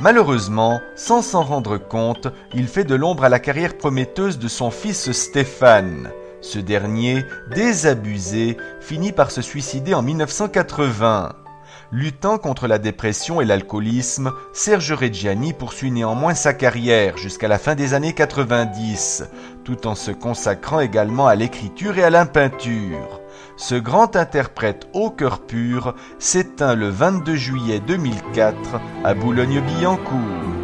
Malheureusement, sans s'en rendre compte, il fait de l'ombre à la carrière prometteuse de son fils Stéphane. Ce dernier, désabusé, finit par se suicider en 1980. Luttant contre la dépression et l'alcoolisme, Serge Reggiani poursuit néanmoins sa carrière jusqu'à la fin des années 90, tout en se consacrant également à l'écriture et à la peinture. Ce grand interprète au cœur pur s'éteint le 22 juillet 2004 à Boulogne-Billancourt.